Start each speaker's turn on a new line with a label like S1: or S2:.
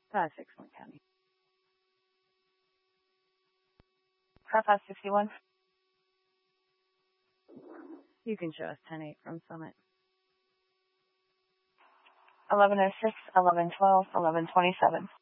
S1: 5-6 Montgomery County. Car 61. You can show us 10-8 from Summit.
S2: 1106, 1112, 1127.